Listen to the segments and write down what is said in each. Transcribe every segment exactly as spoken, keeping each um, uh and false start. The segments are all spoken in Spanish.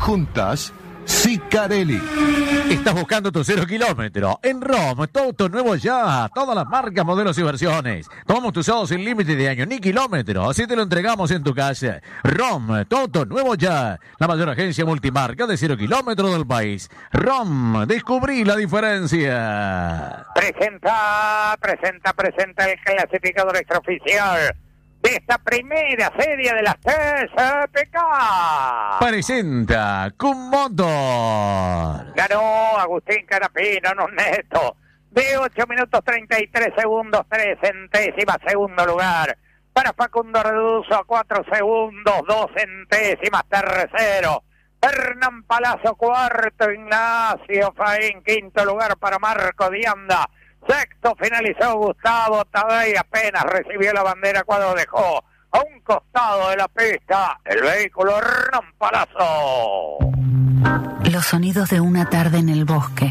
juntas, Sicarelli. Estás buscando tu cero kilómetro. En ROM, todo auto nuevo ya. Todas las marcas, modelos y versiones. Tomamos tus autos sin límite de año ni kilómetro. Así te lo entregamos en tu casa. ROM, todo auto nuevo ya. La mayor agencia multimarca de cero kilómetros del país. ROM, descubrí la diferencia. Presenta, presenta, presenta el clasificador extraoficial de esta primera serie de las T C P K. Presenta Kummotor. Ganó Agustín Canapino en un neto de ocho minutos treinta y tres segundos, tres centésimas. Segundo lugar para Facundo Reduzo, cuatro segundos, dos centésimas. Tercero, Hernán Palazzo. Cuarto, Ignacio Faín. Quinto lugar para Marco Dianda. Sexto finalizó Gustavo Tadei, apenas recibió la bandera cuando dejó a un costado de la pista el vehículo Hernán Palazzo. Los sonidos de una tarde en el bosque.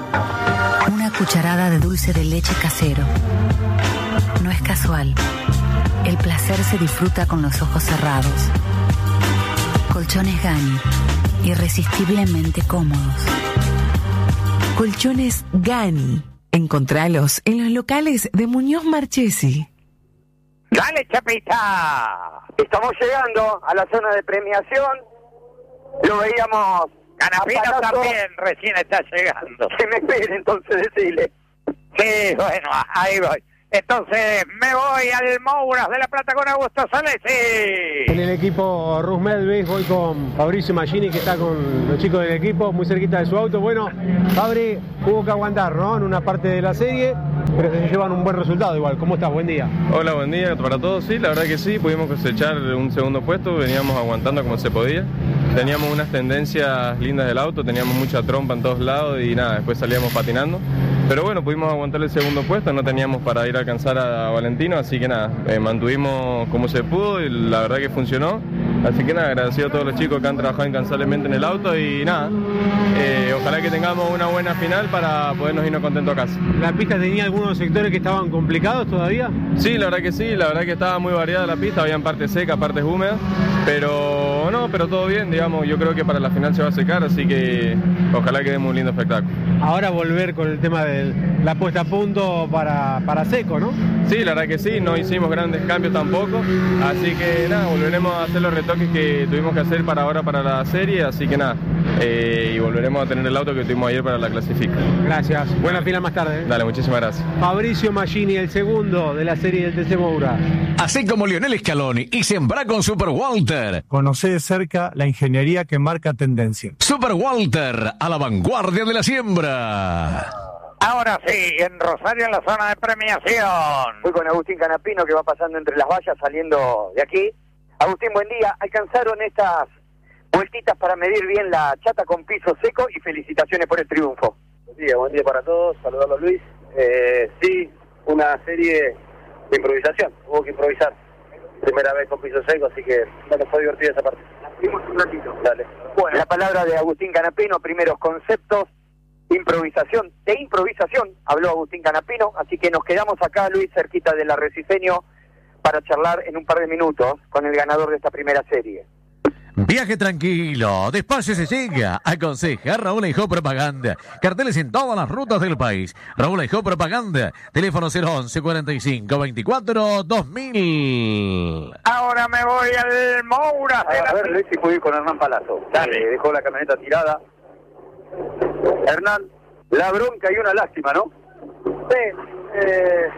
Una cucharada de dulce de leche casero. No es casual. El placer se disfruta con los ojos cerrados. Colchones Gani, irresistiblemente cómodos. Colchones Gani. Encontralos en los locales de Muñoz Marchesi. ¡Dale, Chapita! Estamos llegando a la zona de premiación. Lo veíamos... Canapino también recién está llegando. Que me espere, entonces, decirle. Sí, bueno, ahí voy. Entonces me voy al Mouras de La Plata con Augusto Salesi. En el equipo Rusmed B voy con Fabricio Magini, que está con los chicos del equipo, muy cerquita de su auto. Bueno, Fabri, hubo que aguantar, ¿no? En una parte de la serie, pero se llevan un buen resultado igual. ¿Cómo estás? Buen día. Hola, buen día para todos. Sí, la verdad que sí, pudimos cosechar un segundo puesto, veníamos aguantando como se podía. Teníamos unas tendencias lindas del auto, teníamos mucha trompa en todos lados y nada, después salíamos patinando. Pero bueno, pudimos aguantar el segundo puesto, no teníamos para ir a alcanzar a Valentino, así que nada, eh, mantuvimos como se pudo y la verdad que funcionó. Así que nada, agradecido a todos los chicos que han trabajado incansablemente en el auto y nada, eh, ojalá que tengamos una buena final para podernos irnos contentos a casa. ¿La pista tenía algunos sectores que estaban complicados todavía? Sí, la verdad que sí, la verdad que estaba muy variada la pista, habían partes secas, partes húmedas, pero no, pero todo bien, digamos, yo creo que para la final se va a secar, así que ojalá que demos un lindo espectáculo. Ahora volver con el tema de la puesta a punto para, para seco, ¿no? Sí, la verdad que sí, no hicimos grandes cambios tampoco, así que nada, volveremos a hacer los retoques que tuvimos que hacer para ahora para la serie, así que nada, eh, y volveremos a tener el auto que tuvimos ayer para la clasifica. Gracias, buena final más tarde. ¿eh? Dale, muchísimas gracias. Fabricio Magini, el segundo de la serie del T C Moura. Así como Lionel Scaloni y sembrá con Super Walter. Conocé de cerca la ingeniería que marca tendencia. Super Walter, a la vanguardia de la siembra. Ahora sí, en Rosario, en la zona de premiación. Voy con Agustín Canapino, que va pasando entre las vallas saliendo de aquí. Agustín, buen día. Alcanzaron estas vueltitas para medir bien la chata con piso seco y felicitaciones por el triunfo. Buen día, buen día para todos. Saludarlo a Luis. Eh, sí, una serie de improvisación. Hubo que improvisar. Primera vez con piso seco, así que bueno, fue divertida esa parte. Seguimos un ratito. Dale. Bueno, la palabra de Agustín Canapino, primeros conceptos, improvisación, de improvisación, habló Agustín Canapino, así que nos quedamos acá, Luis, cerquita del Arrecifeño, para charlar en un par de minutos con el ganador de esta primera serie. Viaje tranquilo, despacio se llega. Aconseja Raúl Eijó Propaganda. Carteles en todas las rutas del país. Raúl Eijó Propaganda. Teléfono cero once cuarenta y cinco veinticuatro dos mil. Ahora me voy al Moura. A, a ver, Luis, si puedo ir con Hernán Palazzo. Dale. Eh, dejó la camioneta tirada. Hernán, la bronca y una lástima, ¿no? Sí. Eh...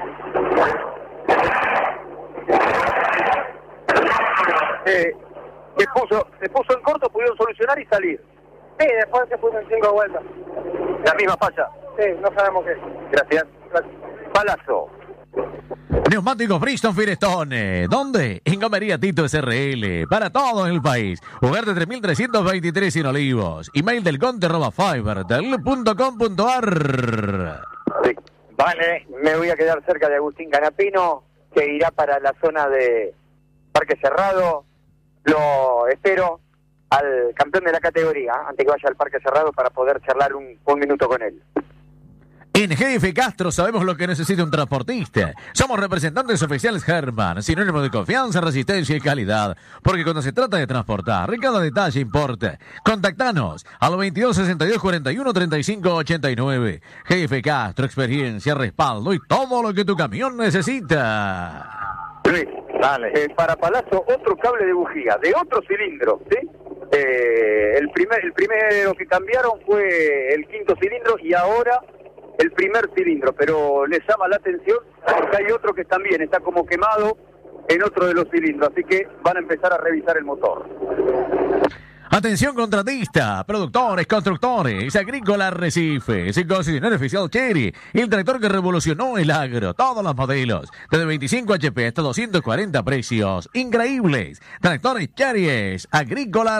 Eh, se puso, se puso en corto, pudieron solucionar y salir. Sí, después se puso en cinco vueltas. La misma falla. Sí, no sabemos qué. Gracias. Gracias. Palazzo. Neumáticos Bridgestone Firestone. ¿Dónde? En Gomería Tito S R L. Para todo el país. Ugarte tres mil trescientos veintitrés en Olivos. Email del conte arroba fibertel punto com punto ar. Sí. Vale, me voy a quedar cerca de Agustín Canapino, que irá para la zona de Parque Cerrado. Lo espero al campeón de la categoría, antes que vaya al Parque Cerrado, para poder charlar un, un minuto con él. En G F Castro sabemos lo que necesita un transportista. Somos representantes oficiales Herman, sinónimo de confianza, resistencia y calidad. Porque cuando se trata de transportar, cada detalle importa. Contactanos al veintidós sesenta y dos cuarenta y uno treinta y cinco ochenta y nueve. G F Castro, experiencia, respaldo y todo lo que tu camión necesita. Luis, dale. Eh, para Palazzo, otro cable de bujía, de otro cilindro, ¿sí? Eh, el, primer, el primero que cambiaron fue el quinto cilindro y ahora el primer cilindro, pero les llama la atención porque hay otro que también está como quemado en otro de los cilindros, así que van a empezar a revisar el motor. Atención contratista, productores, constructores, Agrícola Arrecifes, el concesionario oficial Chery, el tractor que revolucionó el agro, todos los modelos, desde veinticinco H P hasta doscientos cuarenta precios, increíbles, tractores Chery, Agrícola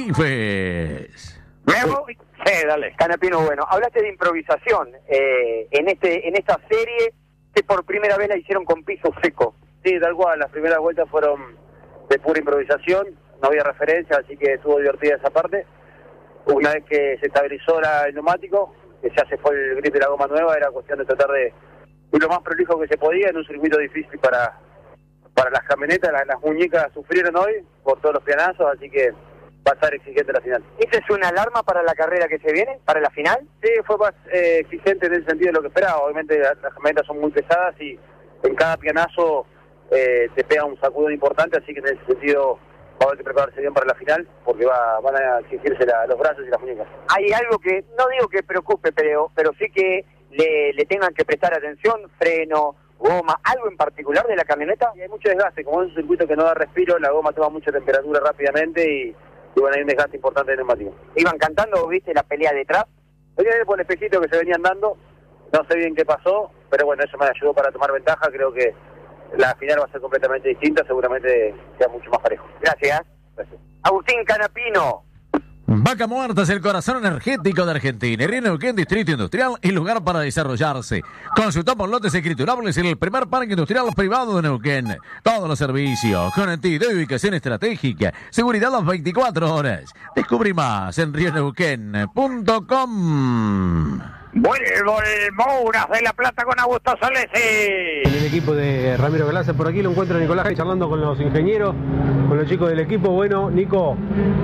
Arrecifes. Me voy. Sí, dale. Canapino, bueno, hablaste de improvisación eh, en este en esta serie que por primera vez la hicieron con piso seco. Sí, tal cual, las primeras vueltas fueron de pura improvisación, no había referencia, así que estuvo divertida esa parte. Una vez que se estabilizó la, el neumático, que ya se fue el grip de la goma nueva, era cuestión de tratar de ir lo más prolijo que se podía en un circuito difícil para, para las camionetas. Las, las muñecas sufrieron hoy por todos los pianazos, así que va a estar exigente la final. ¿Esa es una alarma para la carrera que se viene, para la final? Sí, fue más eh, exigente en ese sentido de lo que esperaba. Obviamente las, las camionetas son muy pesadas y en cada pianazo eh, te pega un sacudón importante, así que en ese sentido va a haber que prepararse bien para la final, porque va, van a exigirse la, los brazos y las muñecas. Hay algo que, no digo que preocupe, pero, pero sí que le, le tengan que prestar atención, freno, goma, algo en particular de la camioneta. Y hay mucho desgaste, como es un circuito que no da respiro, la goma toma mucha temperatura rápidamente y, y bueno, hay un desgaste importante de neumático. ¿Iban cantando, viste, la pelea detrás? Venía por el espejito que se venían dando, no sé bien qué pasó, pero bueno, eso me ayudó para tomar ventaja. Creo que la final va a ser completamente distinta, seguramente sea mucho más parejo. Gracias. Gracias. Agustín Canapino. Vaca Muerta es el corazón energético de Argentina. Y Río Neuquén, Distrito Industrial y lugar para desarrollarse. Consultamos lotes escriturables en el primer parque industrial privado de Neuquén. Todos los servicios, conectividad y ubicación estratégica. Seguridad las veinticuatro horas. Descubrí más en río neuquén punto com. Vuelvo el Mouras de La Plata con Augusto Solesi. En el equipo de Ramiro Galazza, por aquí lo encuentro a Nicolás Jai charlando con los ingenieros, con los chicos del equipo. Bueno, Nico,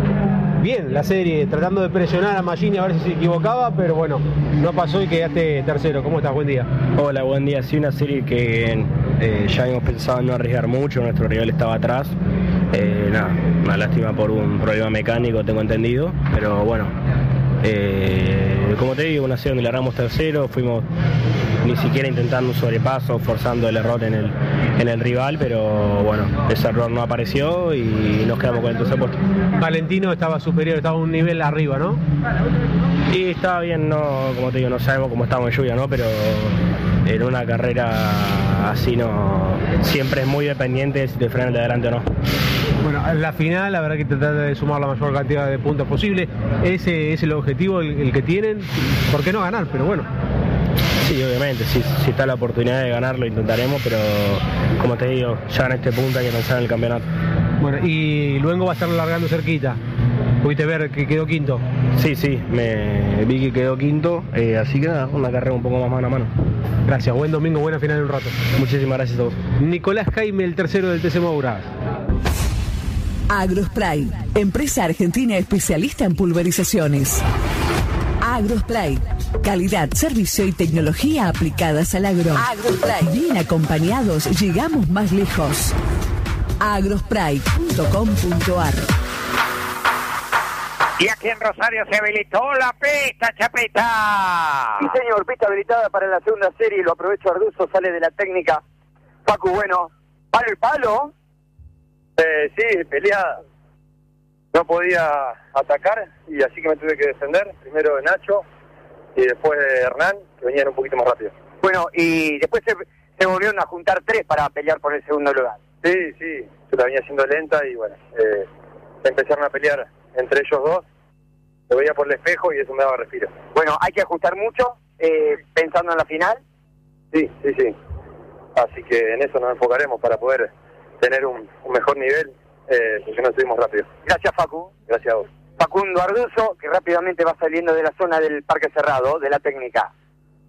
bien la serie, tratando de presionar a Magini a ver si se equivocaba, pero bueno, no pasó y quedaste tercero. ¿Cómo estás? Buen día. Hola, buen día. Sí, una serie que eh, ya habíamos pensado en no arriesgar mucho, nuestro rival estaba atrás. Eh, nada, una lástima por un problema mecánico, tengo entendido, pero bueno. Eh, como te digo, una serie donde largamos tercero, fuimos ni siquiera intentando un sobrepaso, forzando el error en el, en el rival, pero bueno, ese error no apareció y nos quedamos con el tercer puesto. Valentino estaba superior, estaba un nivel arriba, ¿no? Y estaba bien, no, como te digo, no sabemos cómo estamos en lluvia, ¿no? Pero en una carrera así no, siempre es muy dependiente de si te frenan de adelante o no. Bueno, en la final habrá que tratar de sumar la mayor cantidad de puntos posible. Ese es el objetivo, el, el que tienen. ¿Por qué no ganar? Pero bueno. Sí, obviamente, si, si está la oportunidad de ganar lo intentaremos, pero como te digo, ya en este punto hay que pensar en el campeonato. Bueno, y luego va a estar largando cerquita. ¿Pudiste ver que quedó quinto? Sí, sí, me vi que quedó quinto, eh, así que nada, una carrera un poco más mano a mano. Gracias, buen domingo, buena final en un rato. Muchísimas gracias a todos. Nicolás Jaime, el tercero del T C Mouras. Agrospray, empresa argentina especialista en pulverizaciones. Agrospray, calidad, servicio y tecnología aplicadas al agro. Agrospray, bien acompañados, llegamos más lejos. agrospray punto com punto ar. Y aquí en Rosario se habilitó la pista, Chapita. Sí, señor, pista habilitada para la segunda serie. Lo aprovecho, Arduzo, sale de la técnica. Facu, bueno, palo y palo. Eh, sí, peleada. No podía atacar y así que me tuve que defender. Primero de Nacho y después de Hernán, que venían un poquito más rápido. Bueno, y después se, se volvieron a juntar tres para pelear por el segundo lugar. Sí, sí, yo la venía haciendo lenta y bueno, eh, empezaron a pelear entre ellos dos. Lo veía por el espejo y eso me daba respiro. Bueno, hay que ajustar mucho, eh, pensando en la final. Sí, sí, sí. Así que en eso nos enfocaremos para poder tener un, un mejor nivel, eh, porque no estuvimos rápido. Gracias, Facu. Gracias a vos. Facundo Arduzo, que rápidamente va saliendo de la zona del parque cerrado, de la técnica.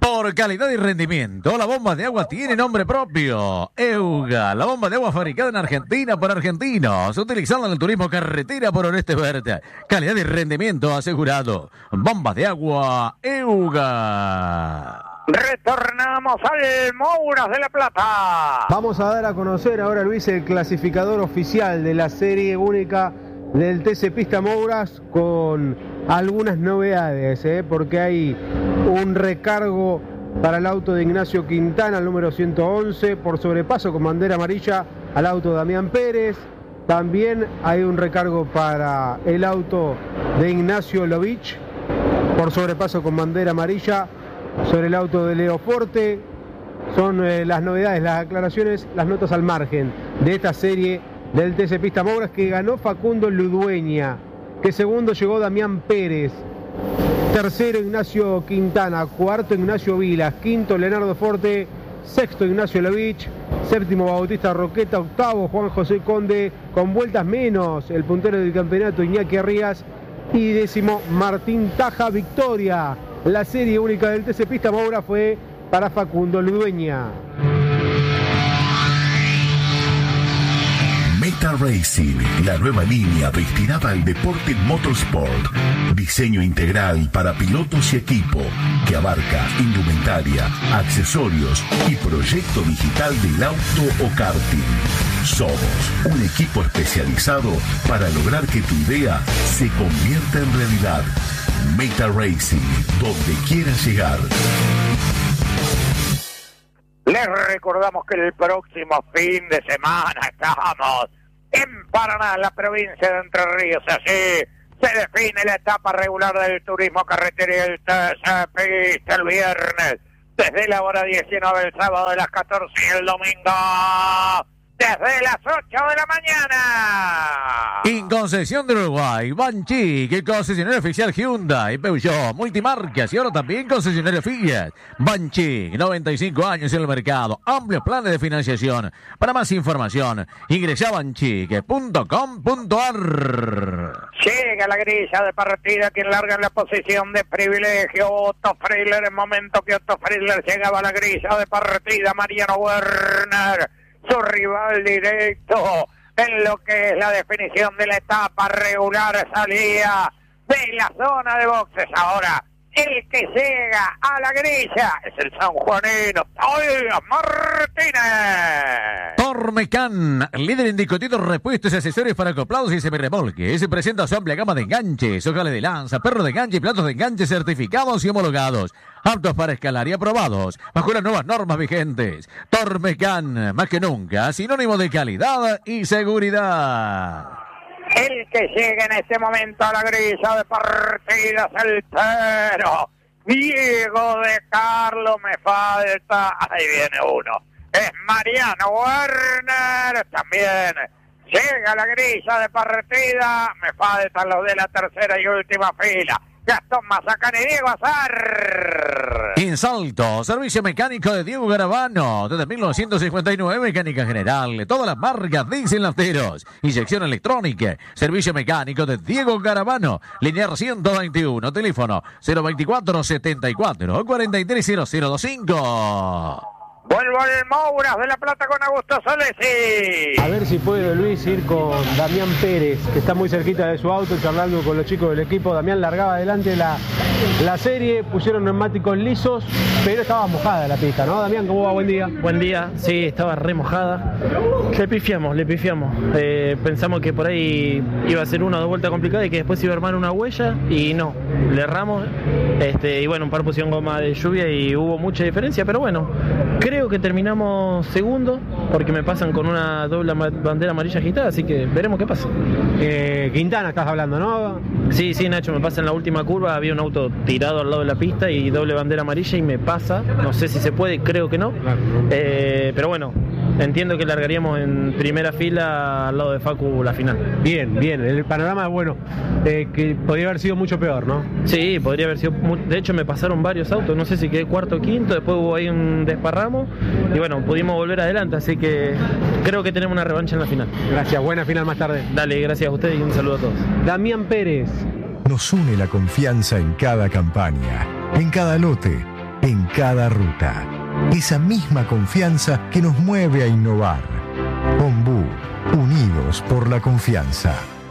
Por calidad y rendimiento, la bomba de agua tiene nombre propio. Euga, la bomba de agua fabricada en Argentina por argentinos, utilizada en el turismo carretera por Orestes Verde. Calidad y rendimiento asegurado. Bomba de agua Euga. Retornamos al Mouras de la Plata. Vamos a dar a conocer ahora, Luis, el clasificador oficial de la serie única del T C Pista Mouras, con algunas novedades, ¿eh? porque hay un recargo para el auto de Ignacio Quintana, el número ciento once, por sobrepaso con bandera amarilla al auto de Damián Pérez. También hay un recargo para el auto de Ignacio Lovich, por sobrepaso con bandera amarilla sobre el auto de Leo Forte. Son eh, las novedades, las aclaraciones, las notas al margen de esta serie del T C Pista Mouras, que ganó Facundo Ludueña, que segundo llegó Damián Pérez, tercero Ignacio Quintana, cuarto Ignacio Vilas, quinto Leonardo Forte, sexto Ignacio Lovich, séptimo Bautista Roqueta, octavo Juan José Conde, con vueltas menos el puntero del campeonato Iñaki Arrías, y décimo Martín Taja. Victoria, la serie única del T C Pista Mouras fue para Facundo Ludueña. Meta Racing, la nueva línea destinada al deporte motorsport. Diseño integral para pilotos y equipo, que abarca indumentaria, accesorios y proyecto digital del auto o karting. Somos un equipo especializado para lograr que tu idea se convierta en realidad. Meta Racing, donde quieras llegar. Les recordamos que el próximo fin de semana estamos en Paraná, la provincia de Entre Ríos. Así se define la etapa regular del turismo carretera y el T C Pista el viernes, desde la hora diecinueve, el sábado de las catorce y el domingo desde las ocho de la mañana. En Concesión del Uruguay, Banchi, que concesionario oficial Hyundai, Peugeot, Multimarcas y ahora también concesionario Fiat. Banchi, noventa y cinco años en el mercado, amplios planes de financiación. Para más información, ingresa a banchique punto com punto a r. Llega la grilla de partida, quien larga en la posición de privilegio, Otto Freiller. En momento que Otto Freiller llegaba a la grilla de partida, Mariano Werner, su rival directo en lo que es la definición de la etapa regular, salía de la zona de boxes. Ahora el que llega a la grilla es el sanjuanino Tobias Martínez. Tormecan, líder indiscutido en repuestos y accesorios para acoplados y semirremolques. Se presenta su amplia gama de enganches, ojales de lanza, perros de enganche y platos de enganche certificados y homologados, aptos para escalar y aprobados bajo las nuevas normas vigentes. Tormecan, más que nunca, sinónimo de calidad y seguridad. El que llega en este momento a la grilla de partida es el Tero Diego de Carlos. Me falta, ahí viene uno, es Mariano Werner. También llega a la grilla de partida, me faltan los de la tercera y última fila, Gastón Mazacán y Diego Azar. En Salto, servicio mecánico de Diego Garabano, desde mil novecientos cincuenta y nueve, mecánica general, todas las marcas, diésel nafteros, inyección electrónica, servicio mecánico de Diego Garabano, linear ciento veintiuno, teléfono cero veinticuatro setenta y cuatro cuarenta y tres cero cero veinticinco. Vuelvo al Mouras de la Plata con Augusto Solesi. A ver si puede, Luis, ir con Damián Pérez, que está muy cerquita de su auto, charlando con los chicos del equipo. Damián largaba adelante la, la serie, pusieron neumáticos lisos, pero estaba mojada la pista, ¿no? Damián, ¿cómo va? Buen día. Buen día, sí, estaba re mojada. Le pifiamos, le pifiamos. Eh, pensamos que por ahí iba a ser una o dos vueltas complicadas y que después iba a armar una huella, y no, le erramos. Este, y bueno, un par pusieron goma de lluvia y hubo mucha diferencia, pero bueno, creo Creo que terminamos segundo, porque me pasan con una doble bandera amarilla agitada, así que veremos qué pasa. Eh, Quintana estás hablando, ¿no? Sí, sí, Nacho, me pasa en la última curva, había un auto tirado al lado de la pista y doble bandera amarilla y me pasa, no sé si se puede, creo que no, eh, pero bueno, entiendo que largaríamos en primera fila al lado de Facu la final. Bien, bien, el panorama es bueno, eh, que podría haber sido mucho peor, ¿no? Sí, podría haber sido, de hecho me pasaron varios autos, no sé si quedé cuarto o quinto, después hubo ahí un desparramo y bueno, pudimos volver adelante, así que creo que tenemos una revancha en la final. Gracias, buena final más tarde. Dale, gracias a ustedes y un saludo a todos. Damián Pérez. Nos une la confianza en cada campaña, en cada lote, en cada ruta. Esa misma confianza que nos mueve a innovar. Ombú, unidos por la confianza.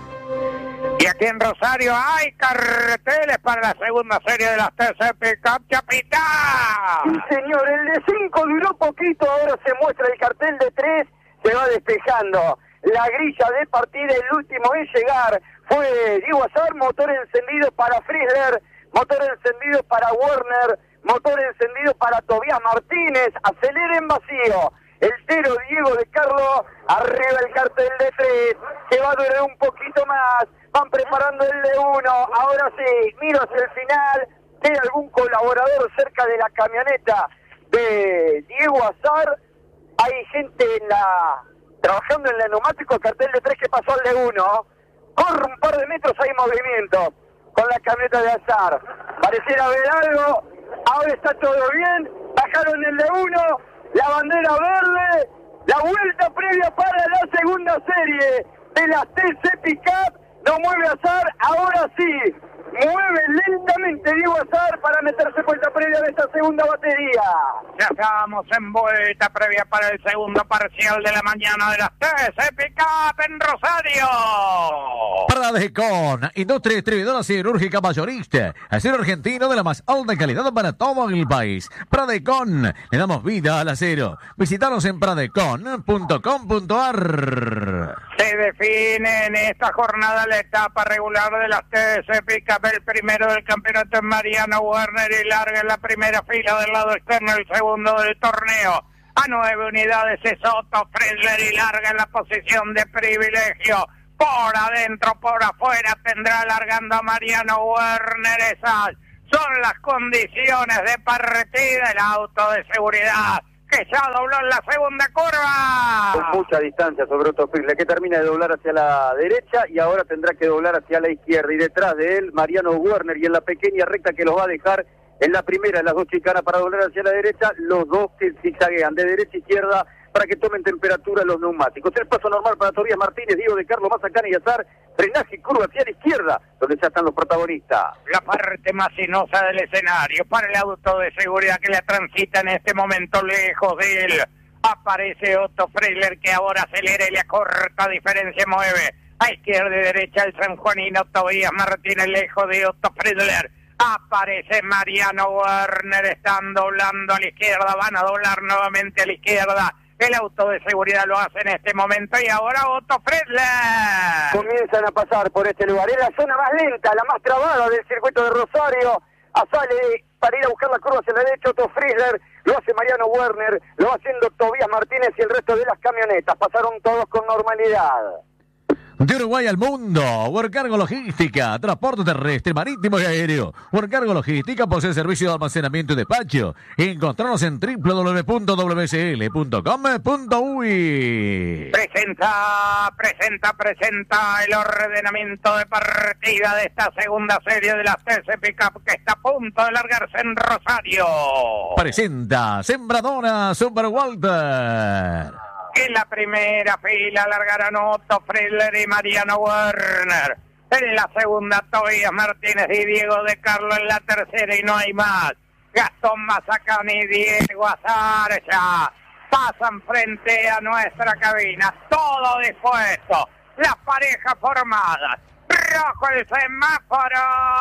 Y aquí en Rosario hay carteles para la segunda serie de las T C Pickup, Chapita. Sí, señor, el de cinco duró poquito, ahora se muestra el cartel de tres, se va despejando. La grilla de partida, el último en llegar fue Diego Azar, motor encendido para Frizzler, motor encendido para Werner, motor encendido para Tobías Martínez, acelera en vacío. El cero Diego de Carlos, arriba el cartel de tres, que va a durar un poquito más, van preparando el de uno, ahora sí, miro hacia el final, ¿tiene algún colaborador cerca de la camioneta de Diego Azar? Hay gente en la trabajando en el neumático, cartel de tres que pasó al de uno, corre un par de metros, hay movimiento con la camioneta de Azar, pareciera haber algo, ahora está todo bien, bajaron el de uno, la bandera verde, la vuelta previa para la segunda serie de las T C Pickup, no mueve Azar, ahora sí, mueve lentamente Diego Azar para meterse vuelta previa de esta segunda batería. Ya estamos en vuelta previa para el segundo parcial de la mañana de las T C Pickup en Rosario. Pradecon, industria distribuidora cirúrgica mayorista, acero argentino de la más alta calidad para todo el país. Pradecon, le damos vida al acero. Visítanos en pradecon punto com punto a r. Se define en esta jornada la etapa regular de las T C Pickup. El primero del campeonato es Mariano Werner y larga en la primera fila del lado externo, el segundo del torneo. A nueve unidades es Otto Frizzler y larga en la posición de privilegio. Por adentro, por afuera tendrá alargando a Mariano Werner. Esas son las condiciones de partida. El auto de seguridad que ya dobló en la segunda curva. Con mucha distancia sobre Otto Frizzler, que termina de doblar hacia la derecha y ahora tendrá que doblar hacia la izquierda. Y detrás de él, Mariano Werner, y en la pequeña recta que los va a dejar en la primera, las dos chicanas para doblar hacia la derecha, los dos que zigzaguean de derecha a izquierda para que tomen temperatura los neumáticos. El paso normal para Tobías Martínez, Diego de Carlos, Mazacane y Azar, frenaje y curva hacia la izquierda, donde ya están los protagonistas. La parte más sinuosa del escenario para el auto de seguridad que la transita en este momento lejos de él. Aparece Otto Frizzler que ahora acelera y le acorta diferencia, mueve a izquierda y derecha el sanjuanino Tobías Martínez lejos de Otto Frizzler. Aparece Mariano Werner, están doblando a la izquierda, van a doblar nuevamente a la izquierda. El auto de seguridad lo hace en este momento y ahora Otto Frizzler. Comienzan a pasar por este lugar. Es la zona más lenta, la más trabada del circuito de Rosario. Sale para ir a buscar la curva hacia la derecha Otto Frizzler. Lo hace Mariano Werner, lo va haciendo Tobías Martínez y el resto de las camionetas. Pasaron todos con normalidad. De Uruguay al mundo, Worcargo Logística, transporte terrestre, marítimo y aéreo. Worcargo Logística posee servicio de almacenamiento y despacho. Encontrarnos en w w w punto w s l punto com punto u y. Presenta, presenta, presenta el ordenamiento de partida de esta segunda serie de las T C Pickup que está a punto de largarse en Rosario. Presenta Sembradora Super Walter. En la primera fila largarán Otto Frizzler y Mariano Werner. En la segunda Tobías Martínez y Diego de Carlos. En la tercera y no hay más. Gastón Mazacane y Diego Azar ya pasan frente a nuestra cabina. Todo dispuesto. Las parejas formadas. Rojo el semáforo.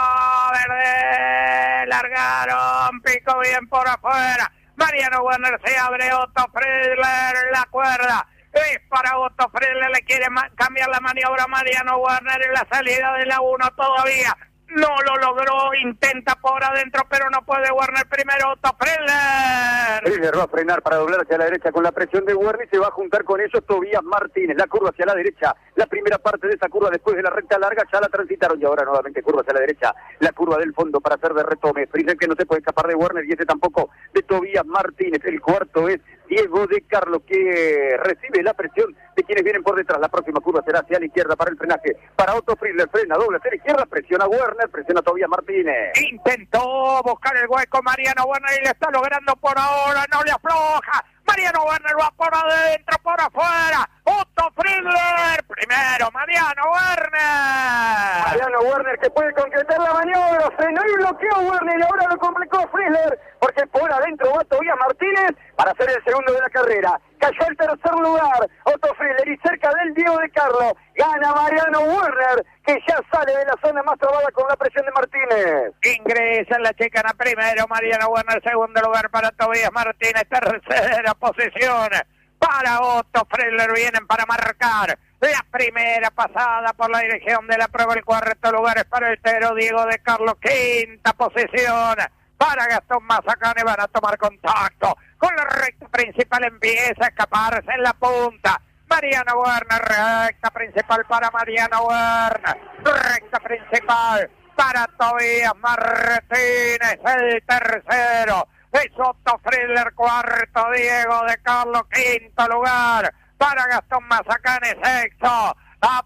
Verde. Largaron. Pico bien por afuera. Mariano Werner se abre, Otto Frizzler la cuerda, es para Otto Frizzler, le quiere cambiar la maniobra a Mariano Werner en la salida de la uno todavía, no lo logró, intenta por adentro pero no puede Werner, primero Otto Frizzler. Frizzler va a frenar para doblar hacia la derecha con la presión de Werner y se va a juntar con ellos Tobías Martínez, la curva hacia la derecha, la primera parte de esa curva después de la recta larga ya la transitaron y ahora nuevamente curva hacia la derecha, la curva del fondo para hacer de retome, Frizzler que no se puede escapar de Werner y ese tampoco de Tobías Martínez, el cuarto es Diego de Carlos que recibe la presión de quienes vienen por detrás, la próxima curva será hacia la izquierda para el frenaje, para Otto Frizzler, frena, doble hacia la izquierda, presiona Werner, presiona Tobías Martínez. Intentó buscar el hueco Mariano Werner y lo está logrando por ahora, no le afloja, Mariano Werner va por adentro, por afuera, Otto Frizzler, primero Mariano Werner. Mariano Mariano Werner que puede concretar la maniobra, frenó y bloqueó Werner y ahora lo complicó Frizzler porque por adentro va Tobías Martínez para hacer el segundo de la carrera. Cayó el tercer lugar Otto Frizzler y cerca del Diego de Carlo gana Mariano Werner que ya sale de la zona más trabada con la presión de Martínez. Ingresa en la chicana primero Mariano Werner, segundo lugar para Tobías Martínez, tercera posición para Otto Frizzler, vienen para marcar la primera pasada por la dirección de la prueba, el cuarto lugar es para el Tero Diego de Carlos, quinta posición para Gastón Mazacane, van a tomar contacto con la recta principal, empieza a escaparse en la punta, Mariano Werner, recta principal para Mariano Werner, recta principal para Tobías Martínez, el tercero es Otto Frizzler, cuarto Diego de Carlos, quinto lugar para Gastón Mazacane, sexto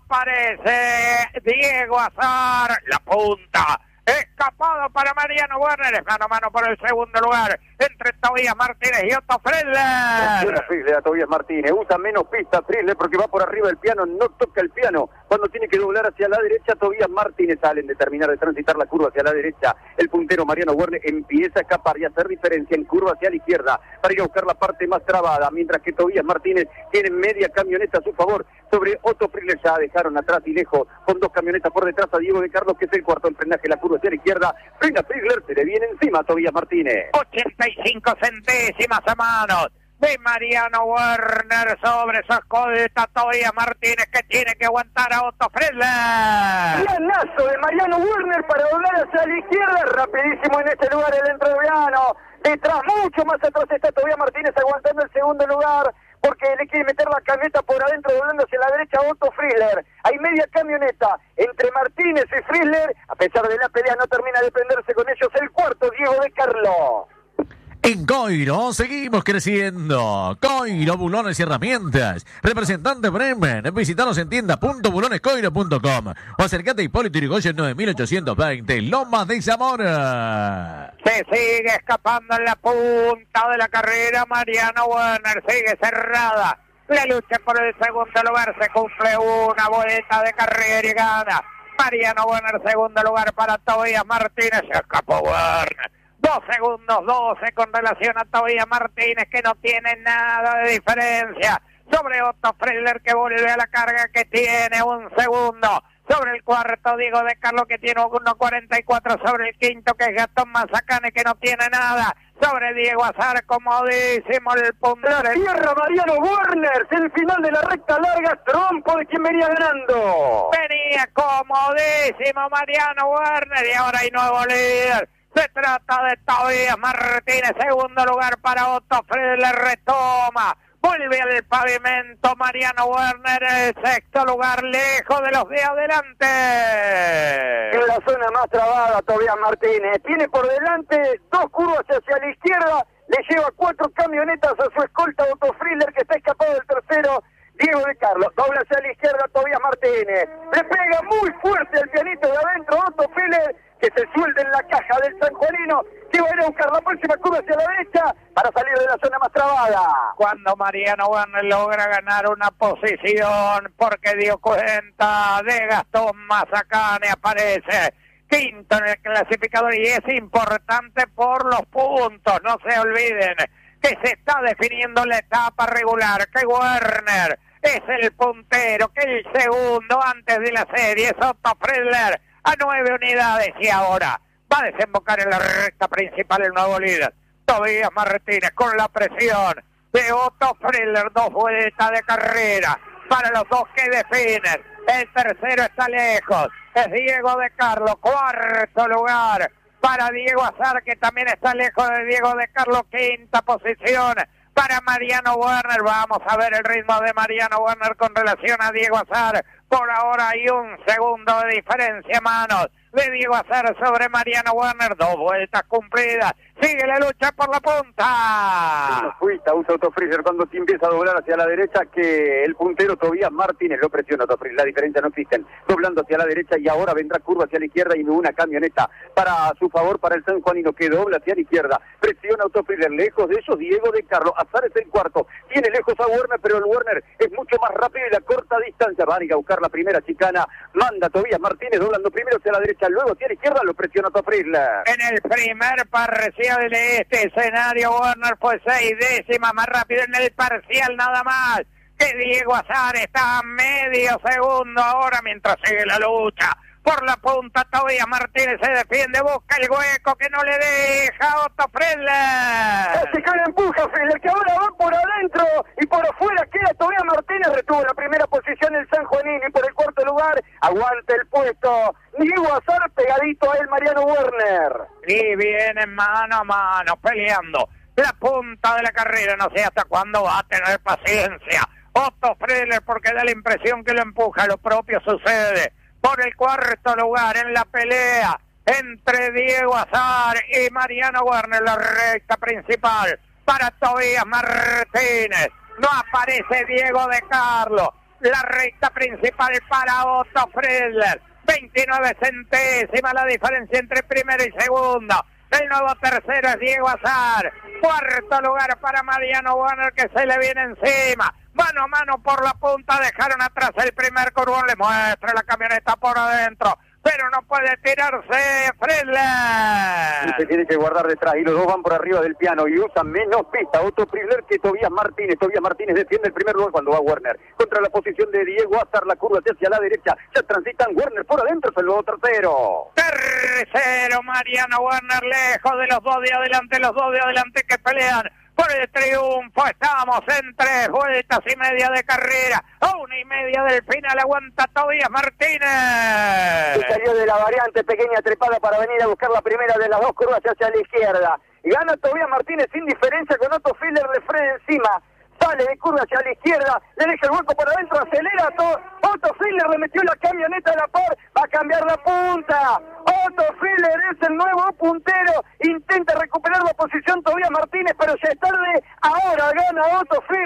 aparece Diego Azar, la punta, escapado para Mariano Werner, es mano a mano por el segundo lugar entre Tobías Martínez y Otto Frizzler. Frizzler a Tobías Martínez, usa menos pista Frizzler porque va por arriba del piano, no toca el piano, cuando tiene que doblar hacia la derecha Tobías Martínez sale en determinar de transitar la curva hacia la derecha, el puntero Mariano Werner empieza a escapar y a hacer diferencia en curva hacia la izquierda para ir a buscar la parte más trabada, mientras que Tobías Martínez tiene media camioneta a su favor sobre Otto Frizzler, ya dejaron atrás y lejos con dos camionetas por detrás a Diego de Carlos que es el cuarto en frenaje, la curva hacia la izquierda, frena Frizzler, se le viene encima a Tobías Martínez. ochenta y cinco centésimas a manos de Mariano Werner sobre su escolta Tobías Martínez que tiene que aguantar a Otto Frizzler. Planazo de Mariano Werner para doblar hacia la izquierda, rapidísimo en este lugar el entrerriano, detrás, mucho más atrás está Tobías Martínez aguantando el segundo lugar porque le quiere meter la camioneta por adentro doblando hacia la derecha a Otto Frizzler. Hay media camioneta entre Martínez y Frizzler, a pesar de la pelea no termina de prenderse con ellos el cuarto Diego de Carlo. En Coiro seguimos creciendo. Coiro Bulones y Herramientas. Representante Bremen. Visítanos en tienda punto bulones coiro punto com o acercate a Hipólito Yrigoyen nueve mil ochocientos veinte, Lomas de Zamora. Se sigue escapando en la punta de la carrera Mariano Werner. Sigue cerrada la lucha por el segundo lugar. Se cumple una vuelta de carrera y gana Mariano Werner. Segundo lugar para Tobías Martínez. Se escapó Werner. Dos segundos doce con relación a Tobías Martínez que no tiene nada de diferencia sobre Otto Frizzler que vuelve a la carga que tiene un segundo. Sobre el cuarto Diego de Carlos que tiene uno cuarenta y cuatro, sobre el quinto que es Gastón Mazacane que no tiene nada. Sobre Diego Azar, comodísimo el puntero. Tierra Mariano Werner, es el final de la recta larga, trompo de quien venía ganando. Venía comodísimo Mariano Werner y ahora hay nuevo líder. Se trata de Tobías Martínez, segundo lugar para Otto Frizzler, retoma, vuelve al pavimento Mariano Werner, el sexto lugar, lejos de los de adelante. En la zona más trabada Tobías Martínez, tiene por delante dos curvas hacia la izquierda, le lleva cuatro camionetas a su escolta Otto Frizzler que está escapado del tercero, Diego de Carlos, dobla hacia la izquierda Tobías Martínez, le pega muy fuerte el pianito de adentro Otto Frizzler, que se suelda en la caja del sanjuanino, que va a ir a buscar la próxima curva hacia la derecha para salir de la zona más trabada. Cuando Mariano Werner logra ganar una posición porque dio cuenta de Gastón Mazacane, aparece quinto en el clasificador y es importante por los puntos. No se olviden que se está definiendo la etapa regular, que Werner es el puntero, que el segundo antes de la serie es Otto Frizzler a nueve unidades y ahora va a desembocar en la recta principal el nuevo líder Tobías Martínez con la presión de Otto Frizzler, dos vueltas de carrera para los dos que definen. El tercero está lejos, es Diego de Carlos, cuarto lugar para Diego Azar que también está lejos de Diego de Carlos, quinta posición para Mariano Werner. Vamos a ver el ritmo de Mariano Werner con relación a Diego Azar. Por ahora hay un segundo de diferencia, manos de Diego Azar sobre Mariano Werner. Dos vueltas cumplidas. Sigue la lucha por la punta. No fuiste, usa Autofreezer cuando te empieza a doblar hacia la derecha, que el puntero Tobías Martínez lo presiona Autofreezer. La diferencia no existe. Doblando hacia la derecha y ahora vendrá curva hacia la izquierda y una camioneta para su favor para el San Juanino que dobla hacia la izquierda. Presiona Autofreezer. Lejos de ellos Diego de Carlos. Azar es el cuarto. Tiene lejos a Werner, pero el Werner es mucho más rápido y la corta distancia. Van a ir a buscar la primera chicana. Manda Tobías Martínez doblando primero hacia la derecha, luego hacia la izquierda. Lo presiona Autofreezer. En el primer parcial de este escenario, Werner fue seis décimas más rápido en el parcial nada más que Diego Azar. Está a medio segundo ahora mientras sigue la lucha por la punta. Tobías Martínez se defiende, busca el hueco que no le deja Otto Friedler. Se cae, empuja Friedler, que ahora va por adentro y por afuera queda Tobías Martínez. Retuvo la primera posición el San Juanino y por el cuarto lugar aguanta el puesto Diego Azar, pegadito a él Mariano Werner. Y vienen mano a mano peleando la punta de la carrera. No sé hasta cuándo va a tener paciencia Otto Friedler, porque da la impresión que lo empuja. Lo propio sucede por el cuarto lugar en la pelea entre Diego Azar y Mariano Werner. La recta principal para Tobías Martínez. No aparece Diego de Carlos. La recta principal para Otto Friedler. veintinueve centésimas la diferencia entre primero y segundo. El nuevo tercero es Diego Azar. Cuarto lugar para Mariano Werner, que se le viene encima. Mano a mano por la punta. Dejaron atrás el primer curvón. Le muestra la camioneta por adentro, pero no puede tirarse Friedler. Y se tiene que guardar detrás y los dos van por arriba del piano y usan menos pista Otto Friedler que Tobías Martínez. Tobías Martínez defiende el primer lugar cuando va Werner contra la posición de Diego Azar. La curva hacia la derecha, ya transitan Werner por adentro, es el nuevo tercero. Tercero Mariano Werner, lejos de los dos de adelante, los dos de adelante que pelean por el triunfo. Estamos en tres vueltas y media de carrera, a una y media del final. Aguanta Tobías Martínez. Y salió de la variante, pequeña trepada para venir a buscar la primera de las dos curvas hacia la izquierda. Y gana Tobías Martínez sin diferencia con Otto Friedler de frente encima. Sale de curva hacia la izquierda, le deja el hueco por adentro, acelera todo. Otto Friedler le metió la camioneta a la par, va a cambiar la punta. Otto Friedler es el nuevo puntero, intenta recuperar la posición Tobías Martínez, pero ya es tarde. Ahora gana Otto Friedler.